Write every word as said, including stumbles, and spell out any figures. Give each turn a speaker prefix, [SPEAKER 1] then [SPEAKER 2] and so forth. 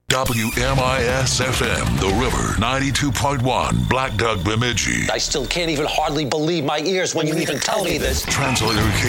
[SPEAKER 1] W M I S F M, The River, ninety-two point one, Black Duck, Bemidji.
[SPEAKER 2] I still can't even hardly believe my ears when you even tell me this.
[SPEAKER 1] Translator K